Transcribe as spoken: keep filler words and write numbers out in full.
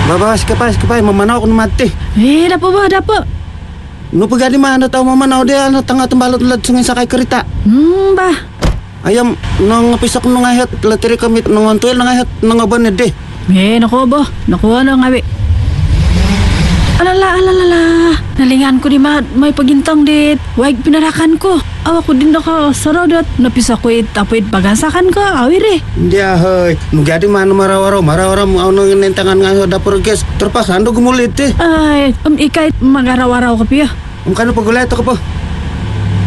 Babas ka pa, ka pa, mamanaw ko na mati. Eh, dapo ba, dapo? No pagadi mana tao mamanaw dia ano tanga tembalot lad sungin sakay kereta. Hmm, ba? Ayam nang pisak nang ahet latiri kami nang antuel nang ahet nang aban de. Eh, naku ba? Naku, ano nga, be? Alala, alala, nalingan ko di ma, may pagintang dit. Huwag pinarakan ko. Awa ko din ako sarodot. Napisa ko it, apoy bagansakan ko. Awir eh. Hindi ahoy. Nugadi mana marawaraw. Marawaraw mo ano yung nentangan nga dapur ges. Terpaksa ando gumulit eh. Ay, um, ikay magaraw-araw ka piya. Um kano pagulat ako po.